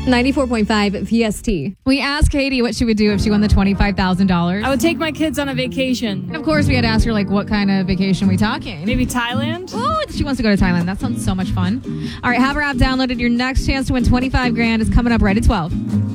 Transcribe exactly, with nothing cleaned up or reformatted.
ninety-four point five V S T. We asked Katie what she would do if she won the twenty-five thousand dollars. I would take my kids on a vacation. And of course, we had to ask her, like, what kind of vacation we talking? Maybe Thailand? Oh, she wants to go to Thailand. That sounds so much fun. All right, have our app downloaded. Your next chance to win twenty-five grand is coming up right at twelve.